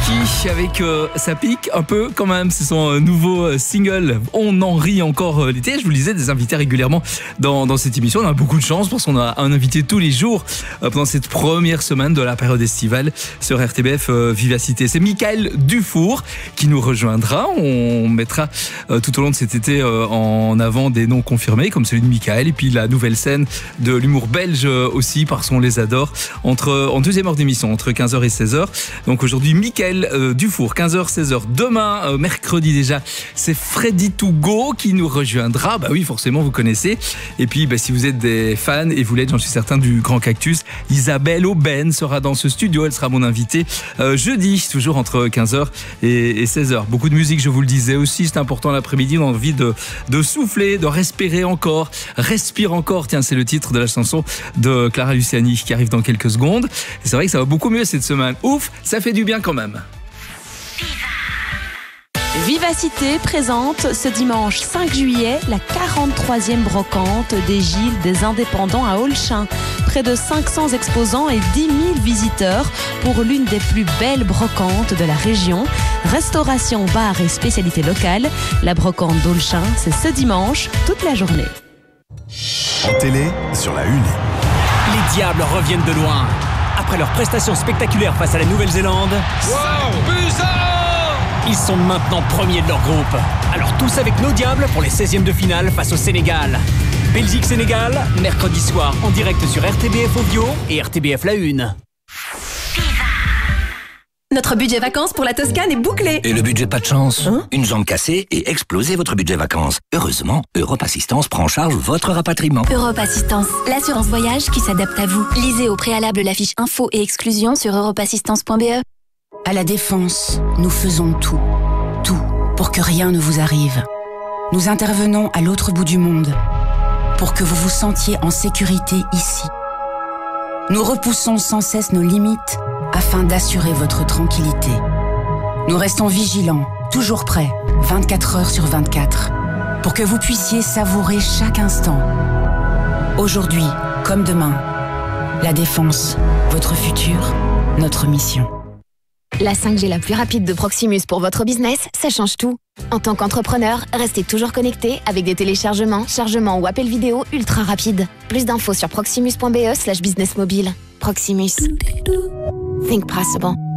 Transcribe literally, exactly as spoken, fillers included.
Niki avec euh, ça pique un peu quand même, c'est son euh, nouveau euh, single. On en rit encore euh, l'été. Je vous le disais, des invités régulièrement dans, dans cette émission. On a beaucoup de chance parce qu'on a un invité tous les jours euh, pendant cette première semaine de la période estivale sur R T B F euh, Vivacité. C'est Michael Dufour qui nous rejoindra. On mettra euh, tout au long de cet été euh, en avant des noms confirmés comme celui de Michael et puis la nouvelle scène de l'humour belge euh, aussi parce qu'on les adore entre, en deuxième heure d'émission entre quinze heures et seize heures. Donc aujourd'hui Michael euh, Dufour, quinze heures seize heures. Demain, euh, mercredi déjà, c'est Freddy To Go qui nous rejoindra. Bah oui, forcément, vous connaissez. Et puis, bah, si vous êtes des fans, et vous l'êtes, j'en suis certain, du Grand Cactus, Isabelle Aubin sera dans ce studio. Elle sera mon invitée euh, jeudi, toujours entre quinze heures et, et seize heures. Beaucoup de musique, je vous le disais aussi. C'est important l'après-midi. On a envie de, de souffler, de respirer encore. Respire encore. Tiens, c'est le titre de la chanson de Clara Luciani qui arrive dans quelques secondes. Et c'est vrai que ça va beaucoup mieux cette semaine. Ouf, ça fait du bien quand même. Vivacité présente ce dimanche cinq juillet la quarante-troisième brocante des Gilles des Indépendants à Olchin. Près de cinq cents exposants et dix mille visiteurs pour l'une des plus belles brocantes de la région. Restauration, bar et spécialités locales. La brocante d'Olchin, c'est ce dimanche, toute la journée. En télé, sur la une. Les Diables reviennent de loin. Après leur prestation spectaculaire face à la Nouvelle-Zélande, Wow, ils sont maintenant premiers de leur groupe. Alors tous avec nos Diables pour les seizièmes de finale face au Sénégal. Belgique-Sénégal, mercredi soir en direct sur R T B F Ovio et R T B F La Une. Notre budget vacances pour la Toscane est bouclé. Et le budget pas de chance Hein? Une jambe cassée et explosez votre budget vacances. Heureusement, Europe Assistance prend en charge votre rapatriement. Europe Assistance, l'assurance voyage qui s'adapte à vous. Lisez au préalable la fiche info et exclusion sur europe assistance point b e. À la Défense, nous faisons tout, tout pour que rien ne vous arrive. Nous intervenons à l'autre bout du monde pour que vous vous sentiez en sécurité ici. Nous repoussons sans cesse nos limites afin d'assurer votre tranquillité. Nous restons vigilants, toujours prêts, vingt-quatre heures sur vingt-quatre, pour que vous puissiez savourer chaque instant. Aujourd'hui, comme demain, la Défense, votre futur, notre mission. La cinq G la plus rapide de Proximus pour votre business, ça change tout. En tant qu'entrepreneur, restez toujours connecté avec des téléchargements, chargements ou appels vidéo ultra rapides. Plus d'infos sur proximus point b e slash business mobile. Proximus. Think possible.